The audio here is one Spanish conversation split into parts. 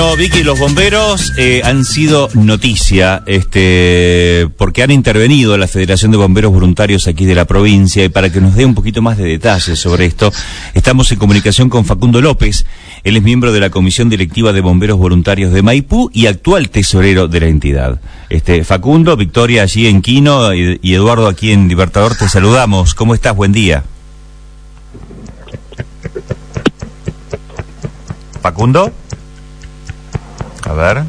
No, Vicky, los bomberos han sido noticia, porque han intervenido la Federación de Bomberos Voluntarios aquí de la provincia, y para que nos dé un poquito más de detalles sobre esto, estamos en comunicación con Facundo López. Él es miembro de la Comisión Directiva de Bomberos Voluntarios de Maipú y actual tesorero de la entidad. Facundo, Victoria allí en Quino y Eduardo aquí en Libertador, te saludamos. ¿Cómo estás? Buen día. ¿Facundo? A ver.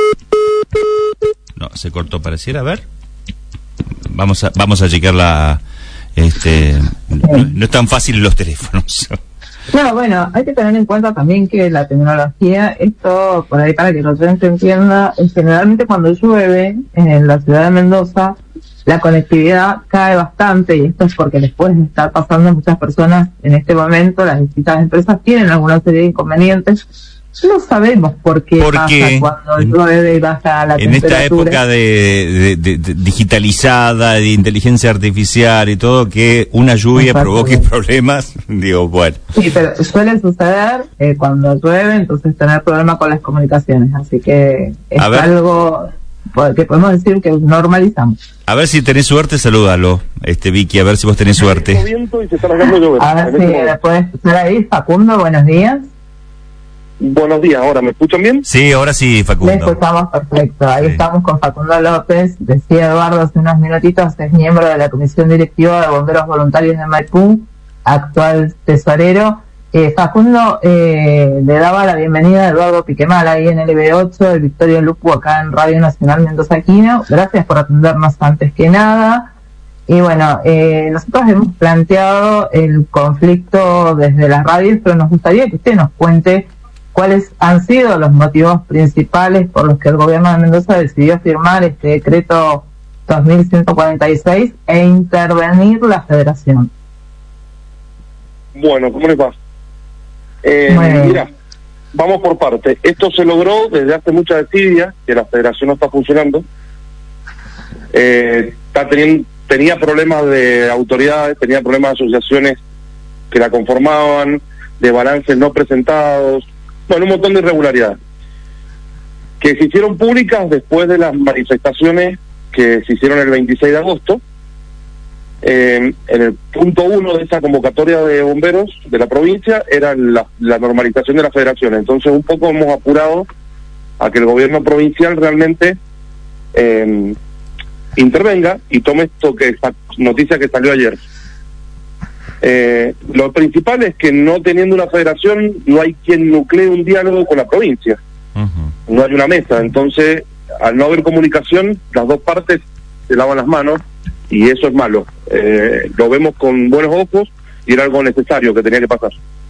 No, se cortó, pareciera. A ver. Vamos a checar la... no es tan fácil los teléfonos. No, bueno, hay que tener en cuenta también que la tecnología, esto, por ahí para que la gente entienda, generalmente cuando llueve en la ciudad de Mendoza, la conectividad cae bastante, y esto es porque les pueden estar pasando a muchas personas en este momento. Las distintas empresas tienen alguna serie de inconvenientes. No sabemos por qué pasa cuando llueve y baja la temperatura. En esta época de digitalizada, de inteligencia artificial y todo, que una lluvia provoque problemas, digo, bueno. Sí, pero suele suceder cuando llueve, entonces tener problemas con las comunicaciones, así que es algo que podemos decir que normalizamos. A ver si tenés suerte, salúdalo, Vicky, a ver si vos tenés suerte. A ver si le puedes escuchar ahí, Facundo, buenos días. Buenos días, ¿ahora me escuchan bien? Sí, ahora sí, Facundo. Le escuchamos perfecto. Ahí estamos con Facundo López. Decía Eduardo hace unos minutitos, es miembro de la Comisión Directiva de Bomberos Voluntarios de Maipú, actual tesorero. Facundo, le daba la bienvenida a Eduardo Piquemal ahí en LB8, el Victoria Lupu, acá en Radio Nacional Mendoza Quino. Gracias por atendernos antes que nada. Y bueno, nosotros hemos planteado el conflicto desde las radios, pero nos gustaría que usted nos cuente cuáles han sido los motivos principales por los que el gobierno de Mendoza decidió firmar este decreto 2146 e intervenir la federación. Bueno, ¿cómo les va? Mira, vamos por parte. Esto se logró desde hace mucha desidia, que la federación no está funcionando. Tenía problemas de autoridades, tenía problemas de asociaciones que la conformaban, de balances no presentados, bueno, un montón de irregularidades que se hicieron públicas después de las manifestaciones que se hicieron el 26 de agosto. En el punto 1 de esa convocatoria de bomberos de la provincia era la normalización de la federación. Entonces un poco hemos apurado a que el gobierno provincial realmente intervenga y tome esto, que esta noticia que salió ayer. Lo principal es que no teniendo una federación no hay quien nuclee un diálogo con la provincia. No hay una mesa. Entonces, al no haber comunicación, las dos partes se lavan las manos y eso es malo. Lo vemos con buenos ojos y era algo necesario que tenía que pasar.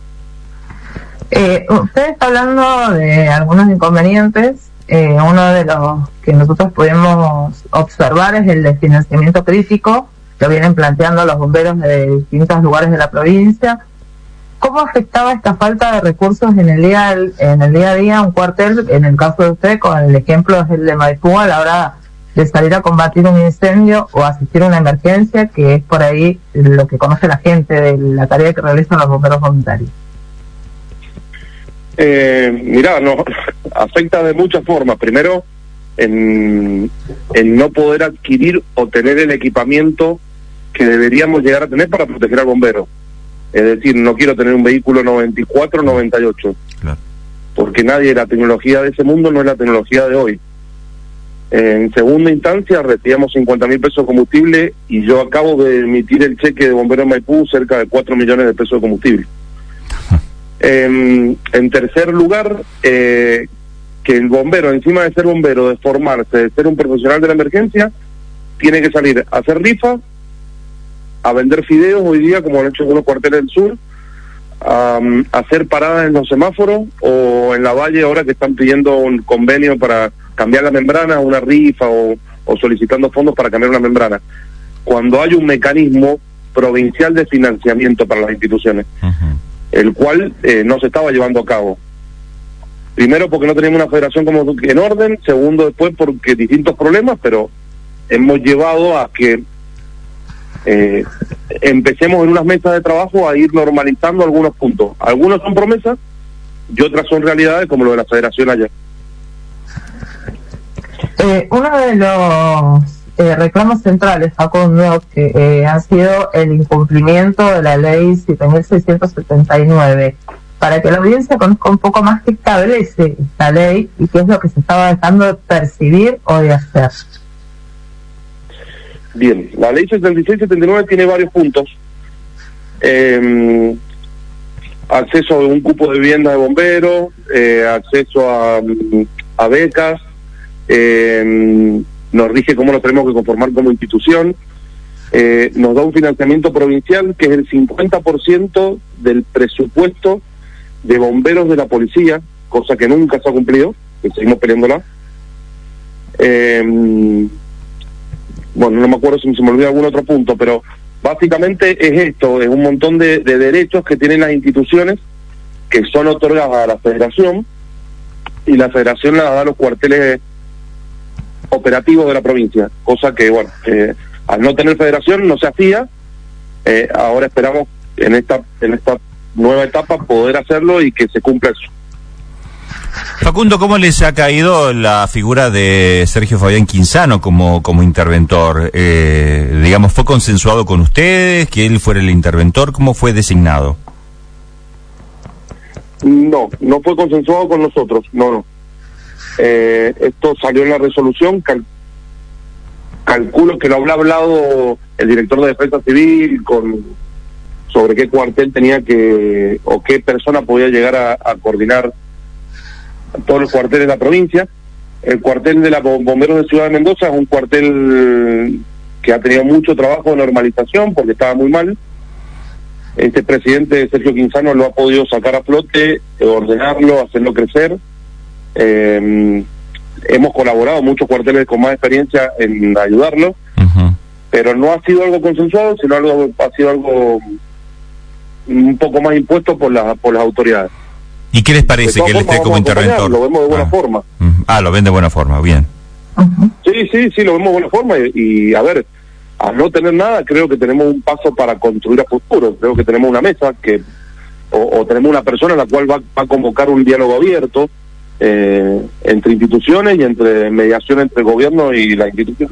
Usted está hablando de algunos inconvenientes. Uno de los que nosotros podemos observar es el de financiamiento crítico. Lo vienen planteando los bomberos de distintos lugares de la provincia. ¿Cómo afectaba esta falta de recursos en el día a día un cuartel, en el caso de usted, con el ejemplo es el de Maipú, a la hora de salir a combatir un incendio o asistir a una emergencia, que es por ahí lo que conoce la gente de la tarea que realizan los bomberos voluntarios? Mirá, nos afecta de muchas formas. Primero, en no poder adquirir o tener el equipamiento que deberíamos llegar a tener para proteger al bombero. Es decir, no quiero tener un vehículo 94, 98, claro, porque la tecnología de ese mundo no es la tecnología de hoy. En segunda instancia, recibíamos 50.000 pesos de combustible y yo acabo de emitir el cheque de bombero en Maipú, cerca de 4 millones de pesos de combustible. En tercer lugar, que el bombero, encima de ser bombero, de formarse, de ser un profesional de la emergencia, tiene que salir a hacer rifas, a vender fideos hoy día, como han hecho algunos cuarteles del sur, a hacer paradas en los semáforos o en la valle, ahora que están pidiendo un convenio para cambiar la membrana, una rifa o solicitando fondos para cambiar una membrana, cuando hay un mecanismo provincial de financiamiento para las instituciones, el cual no se estaba llevando a cabo. Primero porque no teníamos una federación como en orden, segundo después porque distintos problemas, pero hemos llevado a que empecemos en unas mesas de trabajo a ir normalizando algunos puntos. Algunos son promesas y otras son realidades, como lo de la federación ayer. Uno de los reclamos centrales, Facundo, que han sido el incumplimiento de la ley 7.679, para que la audiencia conozca un poco más qué establece esta ley y qué es lo que se estaba dejando de percibir o de hacer. Bien, la ley 7679 tiene varios puntos. Acceso a un cupo de vivienda de bomberos, acceso a becas, nos rige cómo nos tenemos que conformar como institución, nos da un financiamiento provincial que es el 50% del presupuesto de bomberos de la policía, cosa que nunca se ha cumplido, que seguimos peleándola. Bueno, no me acuerdo si se me olvidó algún otro punto, pero básicamente es esto, es un montón de derechos que tienen las instituciones que son otorgadas a la federación, y la federación la da a los cuarteles operativos de la provincia, cosa que, bueno, al no tener federación no se hacía. Ahora esperamos en esta nueva etapa poder hacerlo y que se cumpla eso. Facundo, ¿cómo les ha caído la figura de Sergio Fabián Quinzano como interventor? Digamos, ¿fue consensuado con ustedes que él fuera el interventor? ¿Cómo fue designado? No fue consensuado con nosotros, no. Esto salió en la resolución, calculo que lo habrá hablado el director de Defensa Civil sobre qué cuartel tenía que, o qué persona podía llegar a coordinar todos los cuarteles de la provincia. El cuartel de la Bomberos de Ciudad de Mendoza es un cuartel que ha tenido mucho trabajo de normalización porque estaba muy mal. Este presidente Sergio Quinzano lo ha podido sacar a flote, ordenarlo, hacerlo crecer. Hemos colaborado muchos cuarteles con más experiencia en ayudarlo, pero no ha sido algo consensuado, sino ha sido algo un poco más impuesto por las autoridades. ¿Y qué les parece que él esté como interventor? Lo vemos de buena forma. Lo ven de buena forma, bien. Sí, lo vemos de buena forma y a ver, al no tener nada, creo que tenemos un paso para construir a futuro. Creo que tenemos una mesa o tenemos una persona en la cual va a convocar un diálogo abierto entre instituciones y entre mediación entre el gobierno y la institución.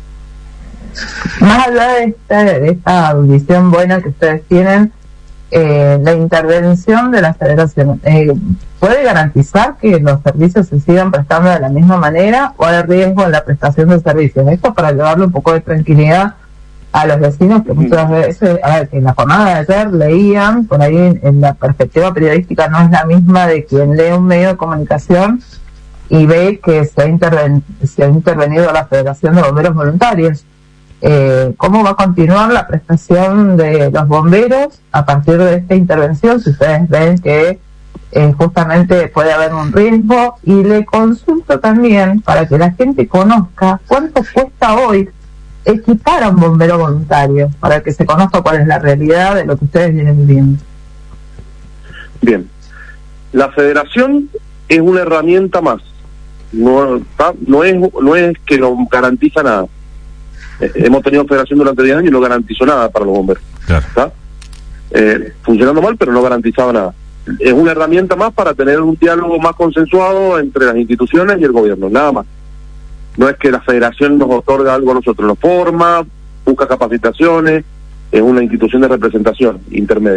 Más allá de esta visión buena que ustedes tienen, la intervención de la federación, ¿puede garantizar que los servicios se sigan prestando de la misma manera o hay riesgo en la prestación de servicios? Esto para llevarle un poco de tranquilidad a los vecinos que muchas veces, que en la jornada de ayer leían, por ahí en la perspectiva periodística no es la misma de quien lee un medio de comunicación y ve que se ha intervenido la Federación de Bomberos Voluntarios. ¿Cómo va a continuar la prestación de los bomberos a partir de esta intervención? Si ustedes ven que justamente puede haber un riesgo, y le consulto también para que la gente conozca cuánto cuesta hoy equipar a un bombero voluntario, para que se conozca cuál es la realidad de lo que ustedes vienen viviendo. Bien, la federación es una herramienta más, no es que nos garantiza nada. Hemos tenido federación durante 10 años y no garantizó nada para los bomberos. Claro. Funcionando mal, pero no garantizaba nada. Es una herramienta más para tener un diálogo más consensuado entre las instituciones y el gobierno, nada más. No es que la federación nos otorga algo a nosotros, nos forma, busca capacitaciones, es una institución de representación intermedia.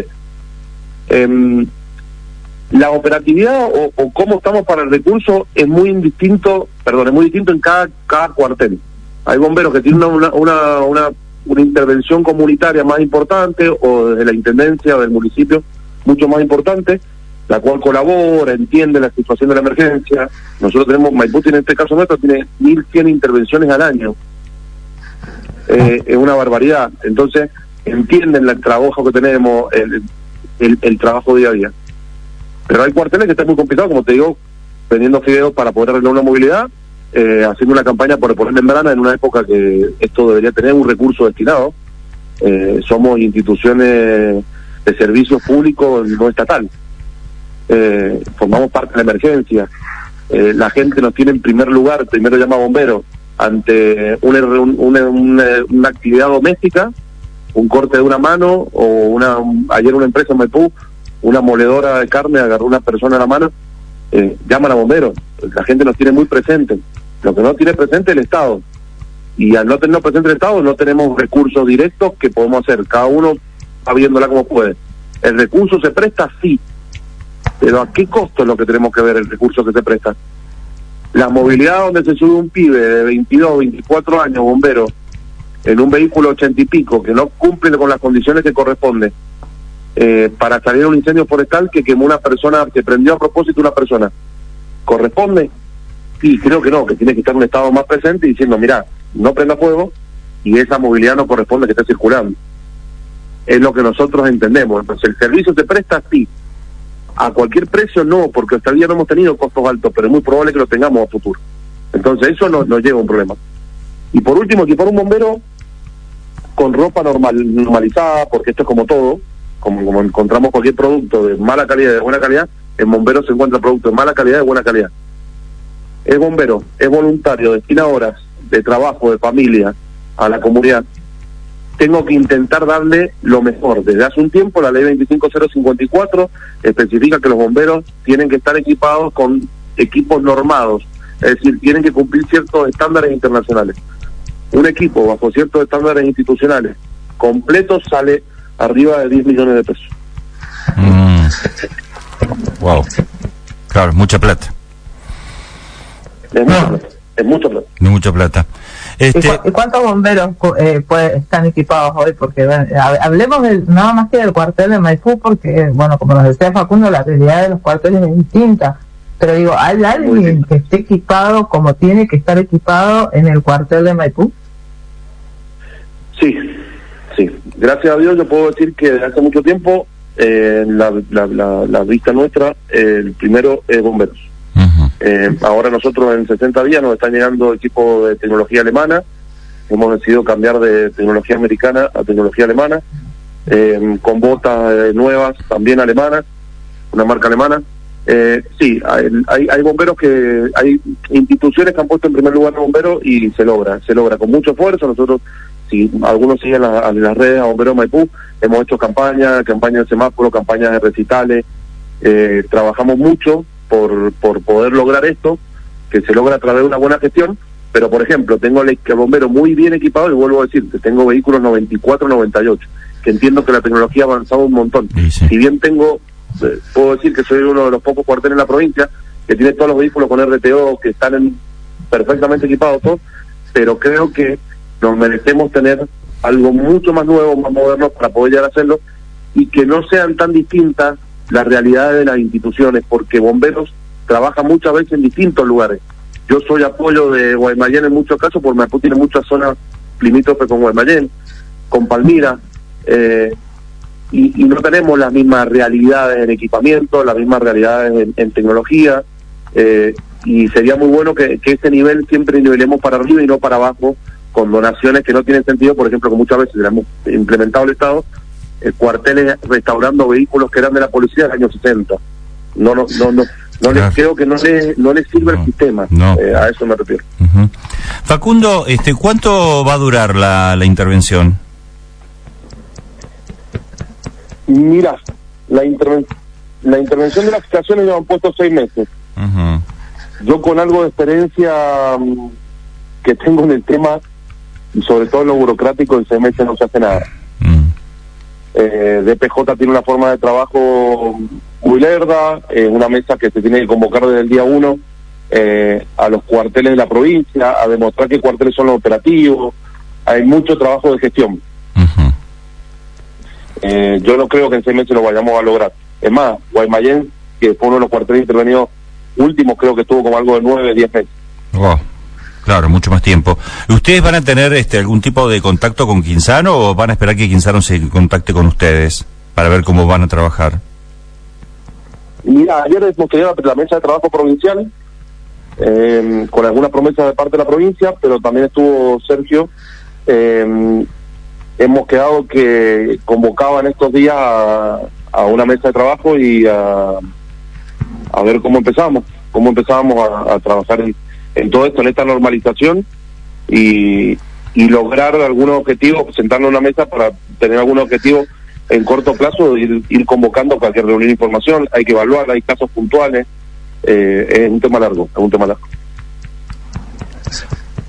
La operatividad o cómo estamos para el recurso es muy distinto en cada cuartel. Hay bomberos que tienen una intervención comunitaria más importante, o desde la intendencia o del municipio mucho más importante, la cual colabora, entiende la situación de la emergencia. Nosotros tenemos, Maipú en este caso nuestro tiene 1.100 intervenciones al año. Es una barbaridad. Entonces entienden el trabajo que tenemos, el trabajo día a día. Pero hay cuarteles que están muy complicados, como te digo, vendiendo fideos para poder arreglar una movilidad, haciendo una campaña por poner membrana en una época que esto debería tener un recurso destinado. Somos instituciones de servicios públicos no estatal. Formamos parte de la emergencia. La gente nos tiene en primer lugar, primero llama a bomberos ante una actividad doméstica, un corte de una mano, o ayer una empresa en Maipú, una moledora de carne agarró a una persona en la mano, llaman a bomberos. La gente nos tiene muy presente. Lo que no tiene presente el Estado. Y al no tener presente el Estado, no tenemos recursos directos que podemos hacer. Cada uno va viéndola como puede. El recurso se presta, sí. Pero ¿a qué costo es lo que tenemos que ver el recurso que se presta? La movilidad donde se sube un pibe de 22, 24 años, bombero, en un vehículo 80 y pico, que no cumple con las condiciones que corresponden, para salir a un incendio forestal que quemó una persona, que prendió a propósito una persona, ¿corresponde? Sí, creo que no, que tiene que estar un Estado más presente diciendo, mirá, no prenda fuego y esa movilidad no corresponde que esté circulando. Es lo que nosotros entendemos. Entonces, ¿el servicio se presta? Sí. A cualquier precio no, porque hasta el día no hemos tenido costos altos, pero es muy probable que lo tengamos a futuro. Entonces eso nos lleva a un problema. Y por último, equipar un bombero con ropa normalizada, porque esto es como todo, como encontramos cualquier producto de mala calidad y de buena calidad, en bombero se encuentra producto de mala calidad y de buena calidad. Es bombero, es voluntario, destina horas de trabajo, de familia, a la comunidad. Tengo que intentar darle lo mejor. Desde hace un tiempo la ley 25054 especifica que los bomberos tienen que estar equipados con equipos normados, es decir, tienen que cumplir ciertos estándares internacionales. Un equipo bajo ciertos estándares institucionales completo sale arriba de 10 millones de pesos. Wow. Claro, mucha plata. Es mucha plata. Mucha plata. ¿Y cuántos bomberos están equipados hoy? Porque bueno, hablemos nada más que del cuartel de Maipú, porque, bueno, como nos decía Facundo, la realidad de los cuarteles es distinta. Pero digo, ¿hay alguien que esté equipado como tiene que estar equipado en el cuartel de Maipú? Sí. Gracias a Dios yo puedo decir que desde hace mucho tiempo la vista nuestra, el primero es bomberos. Ahora nosotros en 60 días nos están llegando equipos de tecnología alemana. Hemos decidido cambiar de tecnología americana a tecnología alemana, con botas nuevas también alemanas, una marca alemana. Sí, hay bomberos hay instituciones que han puesto en primer lugar a bomberos y se logra con mucho esfuerzo. Nosotros, si algunos siguen las redes a Bomberos Maipú, hemos hecho campañas de semáforo, campañas de recitales, trabajamos mucho por poder lograr esto, que se logra a través de una buena gestión. Pero por ejemplo, tengo el bombero muy bien equipado, y vuelvo a decir que tengo vehículos 94, 98, que entiendo que la tecnología ha avanzado un montón. Sí. Si bien puedo decir que soy uno de los pocos cuarteles en la provincia que tiene todos los vehículos con RTO, que están perfectamente equipados todos, pero creo que nos merecemos tener algo mucho más nuevo, más moderno, para poder llegar a hacerlo, y que no sean tan distintas las realidades de las instituciones, porque bomberos trabajan muchas veces en distintos lugares. Yo soy apoyo de Guaymallén en muchos casos, porque Maipú tiene muchas zonas limítrofes con Guaymallén, con Palmira, y no tenemos las mismas realidades en equipamiento, las mismas realidades en tecnología, y sería muy bueno que ese nivel siempre nivelemos para arriba y no para abajo, con donaciones que no tienen sentido. Por ejemplo, que muchas veces le hemos implementado el Estado, cuarteles restaurando vehículos que eran de la policía del año 60. No Claro. les creo que no les sirve el sistema. A eso me refiero. Facundo, ¿cuánto va a durar la intervención? Mira, la intervención de las estaciones ya han puesto 6 meses. Yo, con algo de experiencia que tengo en el tema, y sobre todo en lo burocrático, en 6 meses no se hace nada. DPJ tiene una forma de trabajo muy lerda, una mesa que se tiene que convocar desde el día 1 a los cuarteles de la provincia, a demostrar qué cuarteles son los operativos. Hay mucho trabajo de gestión. Yo no creo que en 6 meses lo vayamos a lograr. Es más, Guaymallén, que fue uno de los cuarteles intervenidos últimos, creo que estuvo como algo de 9, 10 meses. Wow. Claro, mucho más tiempo. ¿Ustedes van a tener algún tipo de contacto con Quinzano, o van a esperar que Quinzano se contacte con ustedes para ver cómo van a trabajar? Mira, ayer hemos tenido la mesa de trabajo provincial, con algunas promesas de parte de la provincia, pero también estuvo Sergio. Hemos quedado que convocaban estos días a una mesa de trabajo y a ver cómo empezamos a trabajar en todo esto, en esta normalización, y lograr algunos objetivos, sentarnos en una mesa para tener algunos objetivos en corto plazo, ir convocando cualquier reunión de información. Hay que evaluar, hay casos puntuales, es un tema largo,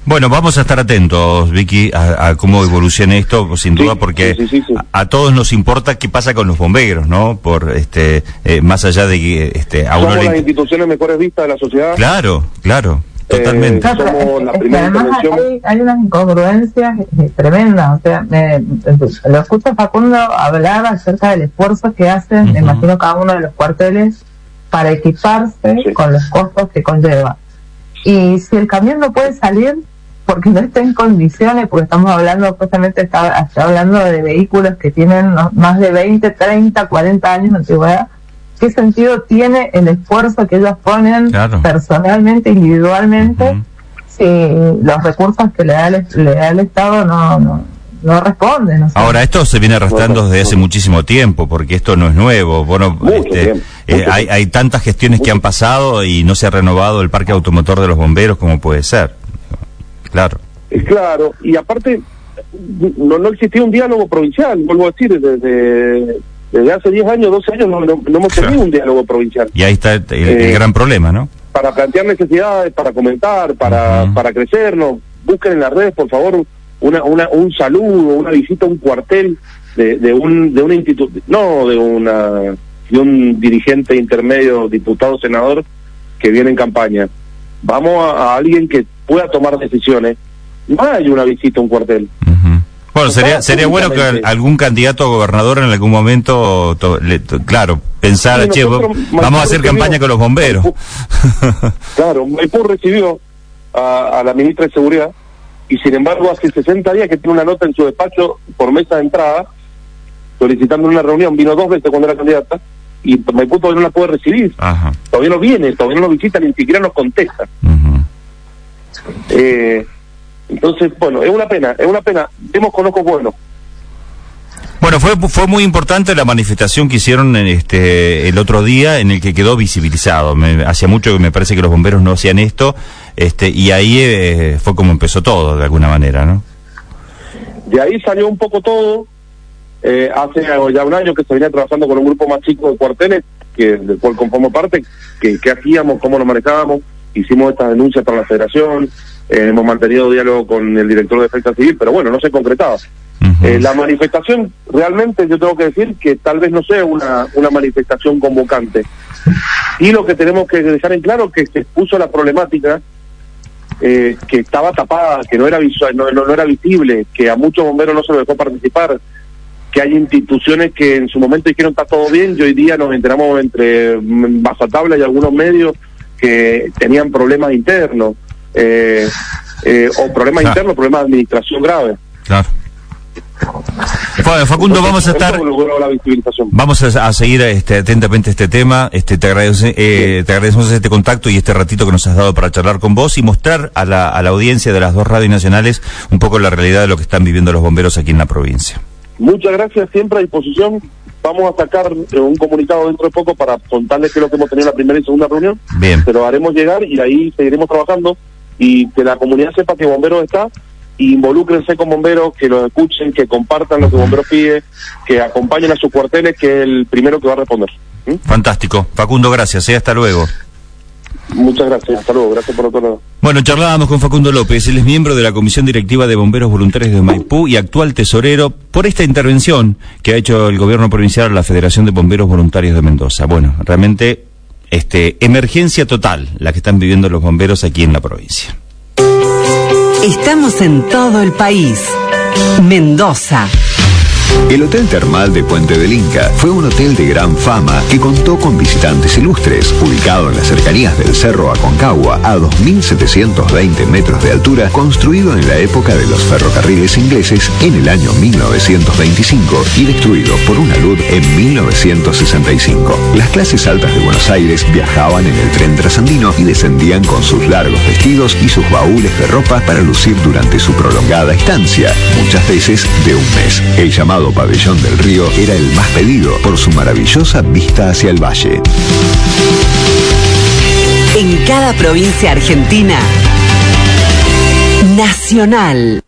Bueno, vamos a estar atentos, Vicky, a cómo evolucione esto, sin duda, porque sí. A todos nos importa qué pasa con los bomberos, ¿no? Por más allá de que a uno somos las instituciones mejores vistas de la sociedad. Claro, totalmente. Somos la primera intervención. Hay unas incongruencias tremendas. O sea, lo escucho a Facundo hablar acerca del esfuerzo que hacen, me imagino, cada uno de los cuarteles para equiparse con los costos que conlleva. Y si el camión no puede salir porque no está en condiciones, porque estamos hablando, justamente está hablando de vehículos que tienen más de 20, 30, 40 años de antigüedad, ¿qué sentido tiene el esfuerzo que ellos ponen personalmente, individualmente, si los recursos que le da el Estado no responden? O sea, ahora, esto se viene arrastrando desde hace muchísimo tiempo, porque esto no es nuevo. Bueno, hay tantas gestiones que han pasado y no se ha renovado el parque automotor de los bomberos como puede ser. Claro, y aparte no existía un diálogo provincial, vuelvo a decir, desde hace 10 años, 12 años no hemos tenido un diálogo provincial. Y ahí está el gran problema, ¿no? Para plantear necesidades, para comentar, para crecernos. Busquen en las redes, por favor, un saludo, una visita a un cuartel de una institución, no de un dirigente intermedio, diputado, senador, que viene en campaña. Vamos a alguien que pueda tomar decisiones. No hay una visita a un cuartel. Bueno, sería bueno que algún candidato a gobernador en algún momento, pensar, vamos a hacer campaña con los bomberos. Claro, Maipú recibió a la ministra de Seguridad, y sin embargo hace 60 días que tiene una nota en su despacho por mesa de entrada, solicitando una reunión. Vino 2 veces cuando era candidata, y Maipú todavía no la puede recibir. Todavía no viene, todavía no nos visita, ni siquiera nos contesta. Entonces, bueno, es una pena, vemos con ojos buenos. Bueno, fue muy importante la manifestación que hicieron el otro día, en el que quedó visibilizado. Hacía mucho que me parece que los bomberos no hacían esto, y ahí fue como empezó todo, de alguna manera, ¿no? De ahí salió un poco todo. Hace ya un año que se venía trabajando con un grupo más chico de cuarteles, del cual conformo parte, que hacíamos, cómo nos manejábamos. Hicimos estas denuncias para la federación, hemos mantenido diálogo con el director de Defensa Civil, pero bueno, no se concretaba. La manifestación, realmente yo tengo que decir que tal vez no sea una manifestación convocante. Y lo que tenemos que dejar en claro es que se expuso la problemática, que estaba tapada, que no era visual, no era visible, que a muchos bomberos no se les dejó participar, que hay instituciones que en su momento dijeron está todo bien, y hoy día nos enteramos entre bajatabla y algunos medios que tenían problemas internos, o problemas internos, problemas de administración graves. Claro. Bueno, Facundo, vamos a seguir atentamente este tema. Te agradecemos este contacto y este ratito que nos has dado para charlar con vos y mostrar a la audiencia de las 2 radios nacionales un poco la realidad de lo que están viviendo los bomberos aquí en la provincia. Muchas gracias, siempre a disposición. Vamos a sacar un comunicado dentro de poco para contarles qué es lo que hemos tenido en la primera y segunda reunión. Bien. Se lo haremos llegar y ahí seguiremos trabajando, y que la comunidad sepa que Bomberos está, y involúcrense con Bomberos, que los escuchen, que compartan lo que Bomberos pide, que acompañen a sus cuarteles, que es el primero que va a responder. Fantástico. Facundo, gracias. Hasta luego. Muchas gracias, hasta luego, gracias por otro lado. Bueno, charlábamos con Facundo López, él es miembro de la Comisión Directiva de Bomberos Voluntarios de Maipú y actual tesorero, por esta intervención que ha hecho el gobierno provincial a la Federación de Bomberos Voluntarios de Mendoza. Bueno, realmente, emergencia total la que están viviendo los bomberos aquí en la provincia. Estamos en todo el país. Mendoza. El Hotel Termal de Puente del Inca fue un hotel de gran fama que contó con visitantes ilustres, ubicado en las cercanías del Cerro Aconcagua, a 2.720 metros de altura, construido en la época de los ferrocarriles ingleses en el año 1925 y destruido por una alud en 1965. Las clases altas de Buenos Aires viajaban en el tren trasandino y descendían con sus largos vestidos y sus baúles de ropa para lucir durante su prolongada estancia, muchas veces de un mes. El llamado Pabellón del Río era el más pedido por su maravillosa vista hacia el valle. En cada provincia argentina, Nacional.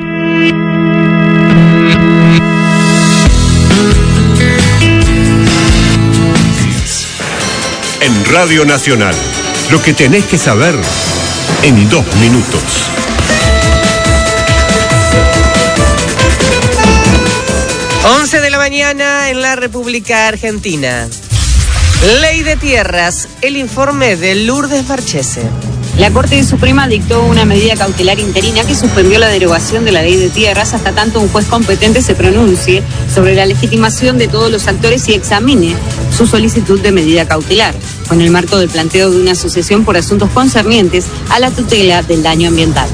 En Radio Nacional, lo que tenés que saber en 2 minutos. mañana en la República Argentina. Ley de Tierras, el informe de Lourdes Marchese. La Corte Suprema dictó una medida cautelar interina que suspendió la derogación de la Ley de Tierras hasta tanto un juez competente se pronuncie sobre la legitimación de todos los actores y examine su solicitud de medida cautelar, con el marco del planteo de una asociación por asuntos concernientes a la tutela del daño ambiental.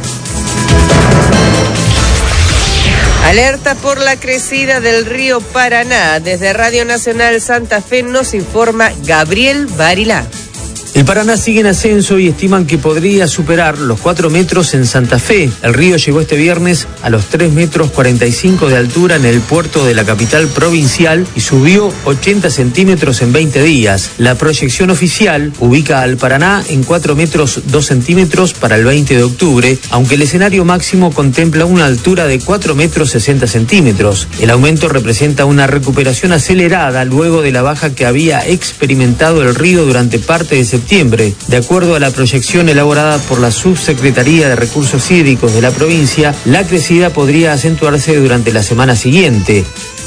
Alerta por la crecida del río Paraná. Desde Radio Nacional Santa Fe nos informa Gabriel Barilá. El Paraná sigue en ascenso y estiman que podría superar los 4 metros en Santa Fe. El río llegó este viernes a los 3 metros 45 de altura en el puerto de la capital provincial y subió 80 centímetros en 20 días. La proyección oficial ubica al Paraná en 4 metros 2 centímetros para el 20 de octubre, aunque el escenario máximo contempla una altura de 4 metros 60 centímetros. El aumento representa una recuperación acelerada luego de la baja que había experimentado el río durante parte de septiembre. De acuerdo a la proyección elaborada por la Subsecretaría de Recursos Hídricos de la provincia, la crecida podría acentuarse durante la semana siguiente.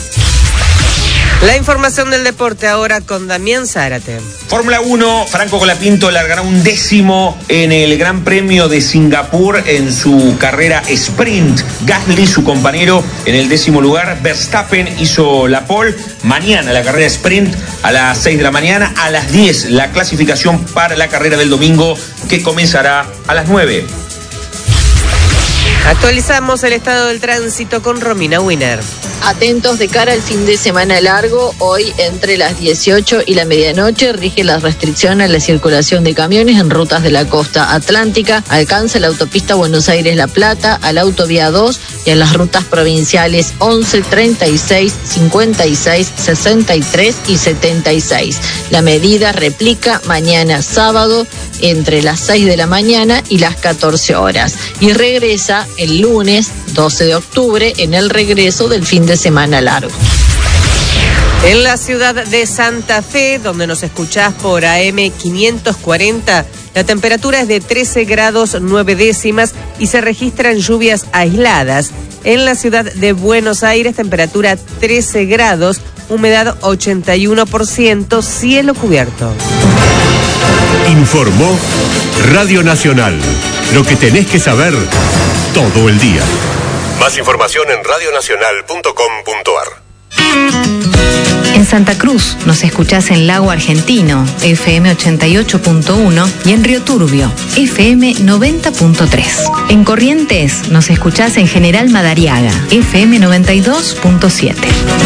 La información del deporte ahora con Damián Zárate. Fórmula 1, Franco Colapinto largará 10º en el Gran Premio de Singapur en su carrera sprint. Gasly, su compañero, en el 10º lugar. Verstappen hizo la pole. Mañana la carrera sprint a las 6 de la mañana. A las 10 la clasificación para la carrera del domingo, que comenzará a las 9. Actualizamos el estado del tránsito con Romina Wiener. Atentos de cara al fin de semana largo. Hoy entre las 18 y la medianoche rige la restricción a la circulación de camiones en rutas de la costa atlántica. Alcanza la autopista Buenos Aires-La Plata, a la autovía 2 y en las rutas provinciales 11, 36, 56, 63 y 76. La medida replica mañana sábado entre las 6 de la mañana y las 14 horas y regresa el lunes 12 de octubre en el regreso del fin de semana largo. En la ciudad de Santa Fe, donde nos escuchás por AM 540, la temperatura es de 13 grados 9 décimas y se registran lluvias aisladas. En la ciudad de Buenos Aires, temperatura 13 grados, humedad 81%, cielo cubierto. Informó Radio Nacional. Lo que tenés que saber todo el día. Más información en radionacional.com.ar. En Santa Cruz nos escuchás en Lago Argentino, FM 88.1 y en Río Turbio, FM 90.3. En Corrientes nos escuchás en General Madariaga, FM 92.7.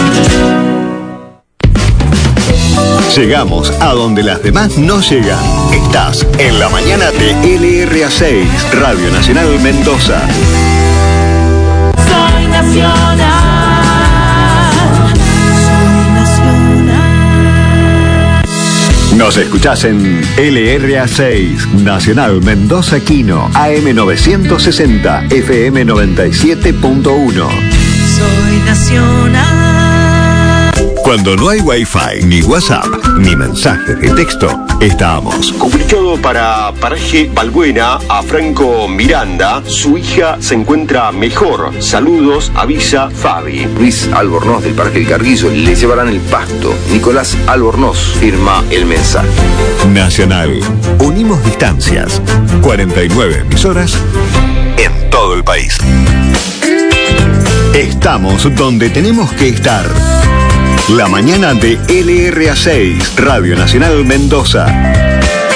Llegamos a donde las demás no llegan. Estás en la mañana de LRA6, Radio Nacional Mendoza. Soy nacional. Nos escuchás en LRA6, Nacional Mendoza Quino, AM 960, FM 97.1. Soy nacional. Cuando no hay Wi-Fi, ni WhatsApp, ni mensajes de texto, estamos. Comunicado para Paraje Balbuena a Franco Miranda, su hija se encuentra mejor. Saludos, avisa Fabi. Luis Albornoz del Parque del Carguillo, le llevarán el pasto. Nicolás Albornoz firma el mensaje. Nacional, unimos distancias. 49 emisoras en todo el país. Estamos donde tenemos que estar. La mañana de LRA6, Radio Nacional Mendoza.